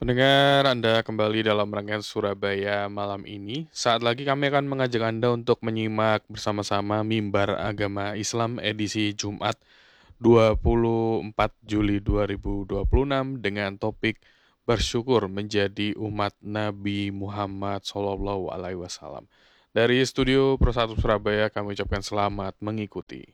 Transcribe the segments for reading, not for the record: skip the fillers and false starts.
Pendengar, Anda kembali dalam rangkaian Surabaya malam ini. Saat lagi kami akan mengajak Anda untuk menyimak bersama-sama Mimbar Agama Islam edisi Jumat 24 Juli 2026 dengan topik Bersyukur menjadi umat Nabi Muhammad SAW. Dari studio Persatu Surabaya kami ucapkan selamat mengikuti.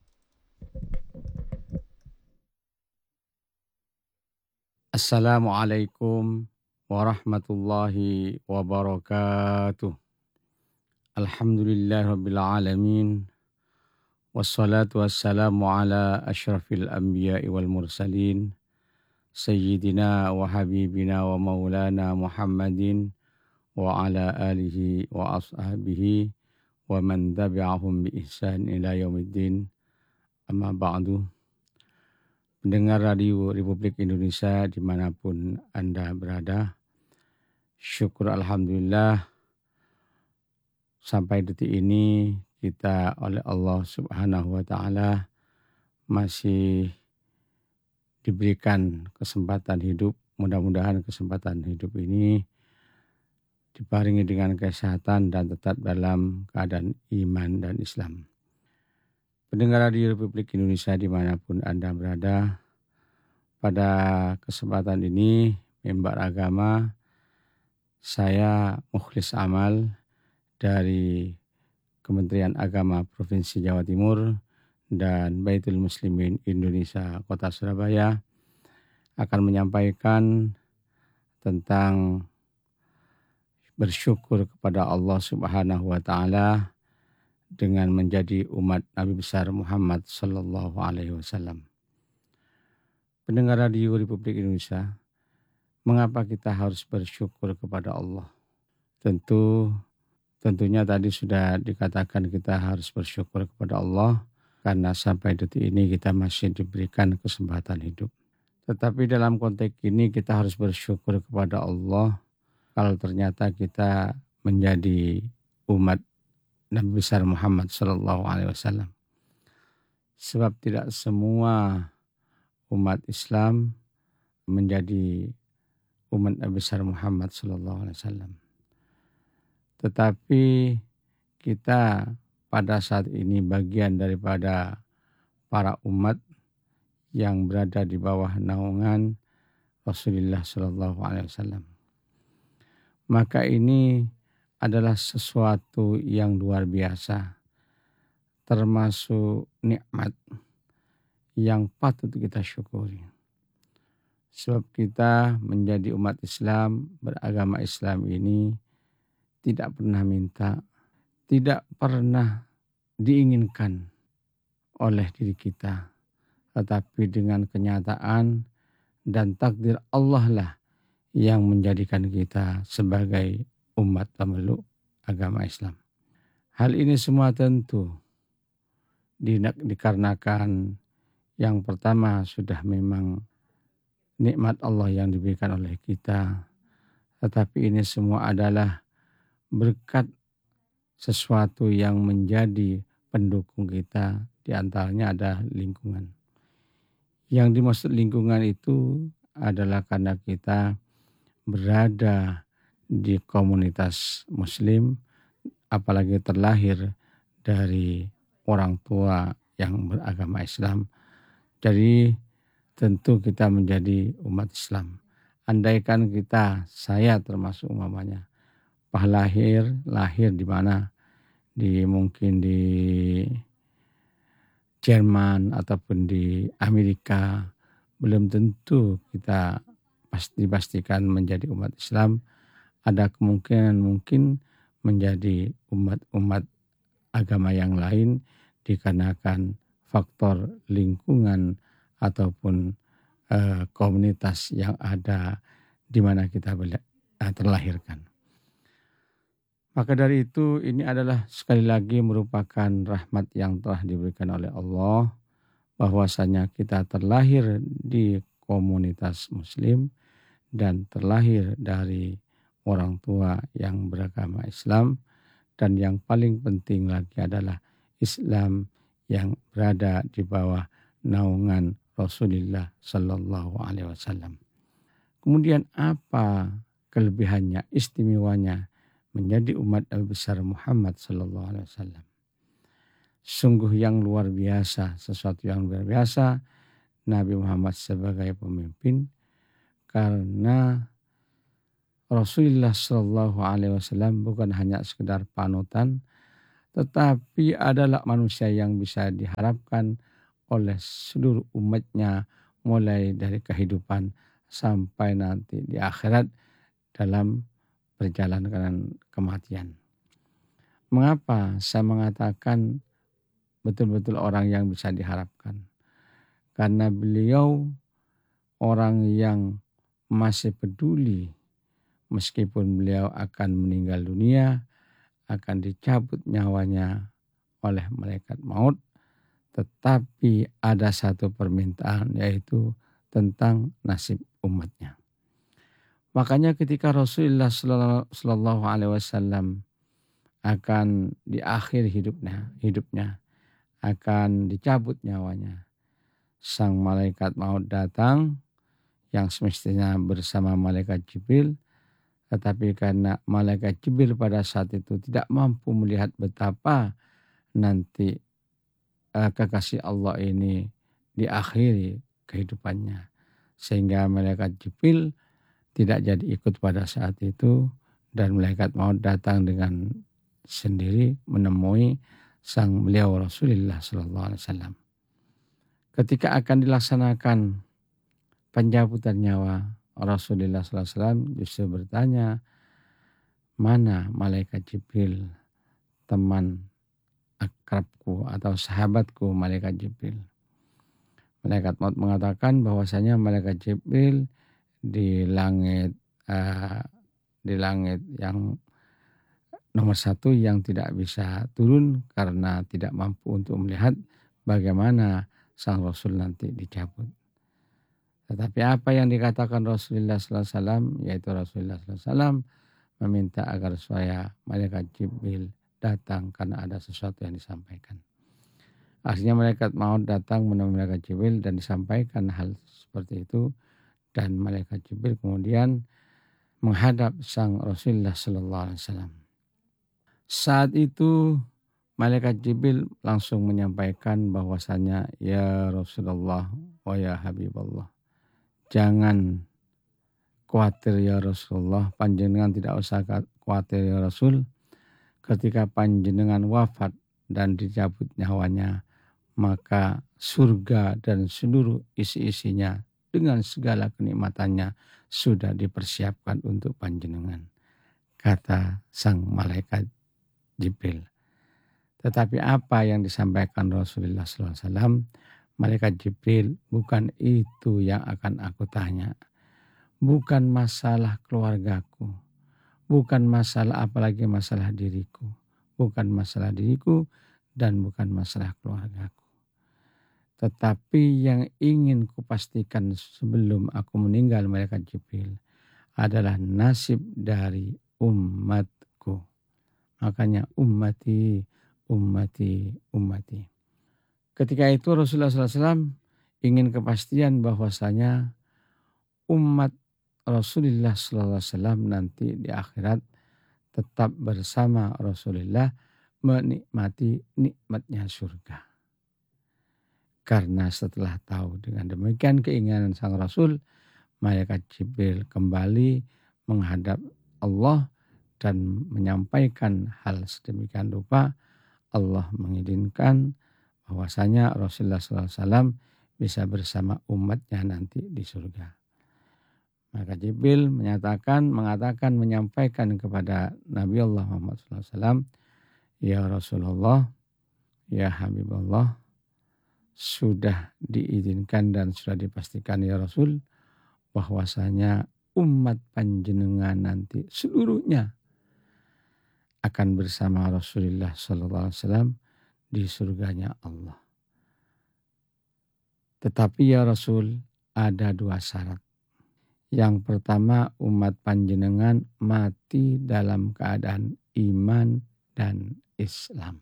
Assalamualaikum warahmatullahi wabarakatuh. Alhamdulillahirabbil alamin. Wassalatu wassalamu ala asyrafil anbiya'i wal mursalin. Sayyidina wa habibina wa maulana Muhammadin wa ala alihi wa ashabihi wa man tabi'ahum bi ihsan ila yaumiddin. Amma ba'du. Pendengar Radio Republik Indonesia dimanapun Anda berada, syukur Alhamdulillah sampai detik ini kita oleh Allah Subhanahu wa Ta'ala masih diberikan kesempatan hidup. Mudah-mudahan kesempatan hidup ini dibarengi dengan kesehatan dan tetap dalam keadaan iman dan Islam. Pendengar Radio Republik Indonesia dimanapun Anda berada, pada kesempatan ini Mimbar Agama saya Mukhlis Amal dari Kementerian Agama Provinsi Jawa Timur dan Baitul Muslimin Indonesia Kota Surabaya akan menyampaikan tentang bersyukur kepada Allah Subhanahu wa Ta'ala dengan menjadi umat Nabi besar Muhammad sallallahu alaihi wasallam. Pendengar Radio Republik Indonesia, mengapa kita harus bersyukur kepada Allah? Tentunya tadi sudah dikatakan kita harus bersyukur kepada Allah karena sampai detik ini kita masih diberikan kesempatan hidup. Tetapi dalam konteks ini kita harus bersyukur kepada Allah kalau ternyata kita menjadi umat Nabi besar Muhammad sallallahu alaihi wasallam. Sebab tidak semua umat Islam menjadi umat Nabi besar Muhammad sallallahu alaihi wasallam. Tetapi kita pada saat ini bagian daripada para umat yang berada di bawah naungan Rasulullah sallallahu alaihi wasallam. Maka ini adalah sesuatu yang luar biasa, termasuk nikmat yang patut kita syukuri. Sebab kita menjadi umat Islam, beragama Islam ini tidak pernah minta, tidak pernah diinginkan oleh diri kita, tetapi dengan kenyataan dan takdir Allah lah yang menjadikan kita sebagai umat pemeluk agama Islam. Hal ini semua tentu dikarenakan yang pertama sudah memang nikmat Allah yang diberikan oleh kita, tetapi ini semua adalah berkat sesuatu yang menjadi pendukung kita, di antaranya ada lingkungan. Yang dimaksud lingkungan itu adalah karena kita berada di komunitas Muslim, apalagi terlahir dari orang tua yang beragama Islam. Jadi tentu kita menjadi umat Islam. Andaikan saya termasuk umpamanya, lahir di mana? Mungkin di Jerman ataupun di Amerika, belum tentu kita dipastikan menjadi umat Islam. Ada kemungkinan mungkin menjadi umat agama yang lain dikarenakan faktor lingkungan ataupun komunitas yang ada di mana kita terlahirkan. Maka dari itu ini adalah sekali lagi merupakan rahmat yang telah diberikan oleh Allah, bahwasanya kita terlahir di komunitas Muslim dan terlahir dari orang tua yang beragama Islam, dan yang paling penting lagi adalah Islam yang berada di bawah naungan Rasulullah Sallallahu Alaihi Wasallam. Kemudian apa kelebihannya, istimewanya menjadi umat Nabi besar Muhammad sallallahu alaihi wasallam? Sungguh yang luar biasa, sesuatu yang luar biasa Nabi Muhammad sebagai pemimpin, karena Rasulullah sallallahu alaihi wasallam bukan hanya sekedar panutan, tetapi adalah manusia yang bisa diharapkan oleh seluruh umatnya mulai dari kehidupan sampai nanti di akhirat dalam perjalanan kematian. Mengapa saya mengatakan betul-betul orang yang bisa diharapkan? Karena beliau orang yang masih peduli meskipun beliau akan meninggal dunia, akan dicabut nyawanya oleh malaikat maut, tetapi ada satu permintaan, yaitu tentang nasib umatnya. Makanya ketika Rasulullah Sallallahu Alaihi Wasallam akan di akhir hidupnya akan dicabut nyawanya, sang malaikat maut datang yang semestinya bersama malaikat Jibril, tetapi karena malaikat Jibril pada saat itu tidak mampu melihat betapa nanti kekasih Allah ini diakhiri kehidupannya, sehingga malaikat Jibril tidak jadi ikut pada saat itu, dan malaikat maut datang dengan sendiri menemui sang beliau Rasulullah sallallahu alaihi wasallam. Ketika akan dilaksanakan pencabutan nyawa, Rasulullah sallallahu alaihi wasallam justru bertanya, "Mana malaikat Jibril, teman akrabku atau sahabatku malaikat Jibril?" Malaikat maut mengatakan bahwasanya malaikat Jibril di langit yang nomor satu yang tidak bisa turun karena tidak mampu untuk melihat bagaimana sang Rasul nanti dicabut. Tetapi apa yang dikatakan Rasulullah sallallahu alaihi wasallam, yaitu Rasulullah sallallahu alaihi wasallam meminta agar supaya malaikat Jibril datang karena ada sesuatu yang disampaikan. Akhirnya malaikat maut datang menemui malaikat Jibril dan disampaikan hal seperti itu, dan malaikat Jibril kemudian menghadap sang Rasulullah sallallahu alaihi wasallam. Saat itu malaikat Jibril langsung menyampaikan bahwasanya, "Ya Rasulullah wa ya Habiballah, jangan khawatir ya Rasulullah, panjenengan tidak usah khawatir ya Rasul. Ketika panjenengan wafat dan dicabut nyawanya, maka surga dan seluruh isi-isinya dengan segala kenikmatannya sudah dipersiapkan untuk panjenengan," kata sang malaikat Jibril. Tetapi apa yang disampaikan Rasulullah SAW, malaikat Jibril, "Bukan itu yang akan aku tanya. Bukan masalah keluargaku. Bukan masalah apalagi masalah diriku. Bukan masalah diriku dan bukan masalah keluargaku. Tetapi yang ingin kupastikan sebelum aku meninggal malaikat Jibril adalah nasib dari umatku." Makanya ummati, ummati, ummati. Ketika itu Rasulullah SAW ingin kepastian bahwasanya umat Rasulullah SAW nanti di akhirat tetap bersama Rasulullah menikmati nikmatnya surga. Karena setelah tahu dengan demikian keinginan sang Rasul, malaikat Jibril kembali menghadap Allah dan menyampaikan hal sedemikian rupa. Allah mengizinkan bahwasanya Rasulullah SAW bisa bersama umatnya nanti di surga. Maka Jibril menyampaikan kepada Nabi Allah Muhammad SAW, "Ya Rasulullah, ya Habibullah, sudah diizinkan dan sudah dipastikan ya Rasul bahwasanya umat panjenengan nanti seluruhnya akan bersama Rasulullah SAW di surganya Allah. Tetapi ya Rasul, ada dua syarat. Yang pertama, umat panjenengan mati dalam keadaan iman dan Islam."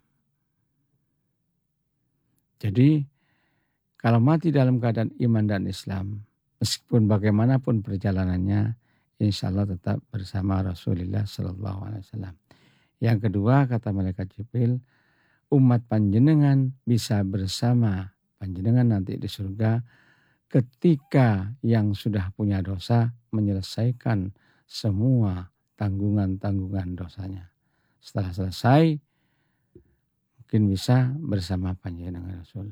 Jadi kalau mati dalam keadaan iman dan Islam, Meskipun bagaimanapun perjalanannya, insya Allah tetap bersama Rasulullah Sallallahu Alaihi Wasallam. Yang kedua, kata malaikat Jibril, umat panjenengan bisa bersama panjenengan nanti di surga ketika yang sudah punya dosa menyelesaikan semua tanggungan-tanggungan dosanya. Setelah selesai, mungkin bisa bersama panjenengan Rasul.